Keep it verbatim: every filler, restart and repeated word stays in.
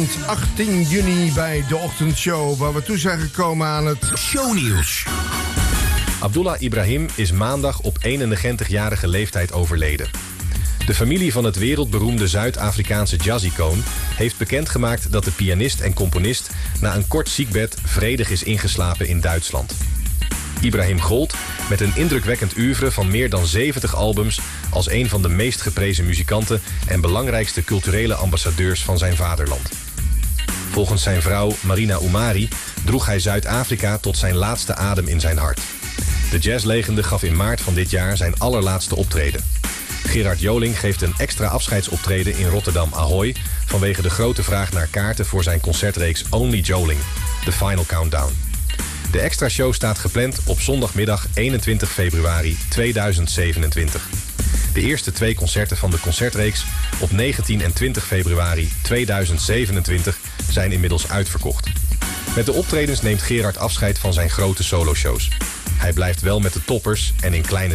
achttien juni bij de ochtendshow, waar we toe zijn gekomen aan het shownieuws. Abdullah Ibrahim is maandag op eenennegentigjarige leeftijd overleden. De familie van het wereldberoemde Zuid-Afrikaanse jazzicoon heeft bekendgemaakt dat de pianist en componist na een kort ziekbed vredig is ingeslapen in Duitsland. Ibrahim gold met een indrukwekkend oeuvre van meer dan zeventig albums als een van de meest geprezen muzikanten en belangrijkste culturele ambassadeurs van zijn vaderland. Volgens zijn vrouw Marina Umari droeg hij Zuid-Afrika tot zijn laatste adem in zijn hart. De jazzlegende gaf in maart van dit jaar zijn allerlaatste optreden. Gerard Joling geeft een extra afscheidsoptreden in Rotterdam Ahoy vanwege de grote vraag naar kaarten voor zijn concertreeks Only Joling, The Final Countdown. De extra show staat gepland op zondagmiddag eenentwintig februari tweeduizend zevenentwintig. De eerste twee concerten van de concertreeks op negentien en twintig februari tweeduizend zevenentwintig zijn inmiddels uitverkocht. Met de optredens neemt Gerard afscheid van zijn grote soloshows. Hij blijft wel met de toppers en in kleine